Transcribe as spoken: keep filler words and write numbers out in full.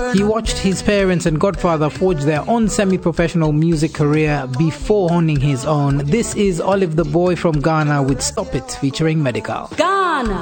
He watched his parents and godfather forge their own semi-professional music career before owning his own. This is Olive the Boy from Ghana with Stop It featuring Medical. God.